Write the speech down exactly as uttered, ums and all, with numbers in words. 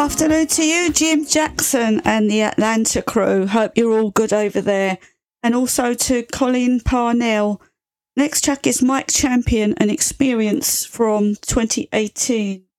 Afternoon to you, Jim Jackson and the Atlanta crew. Hope you're all good over there. And also to Colin Parnell. Next track is Mike Champion, an Experience from twenty eighteen.